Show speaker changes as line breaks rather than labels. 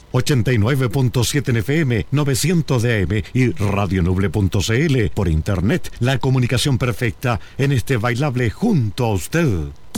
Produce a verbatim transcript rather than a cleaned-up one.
ochenta y nueve punto siete en F M, novecientos de A M y radionuble punto c l. Por internet, la comunicación perfecta en este bailable junto a usted.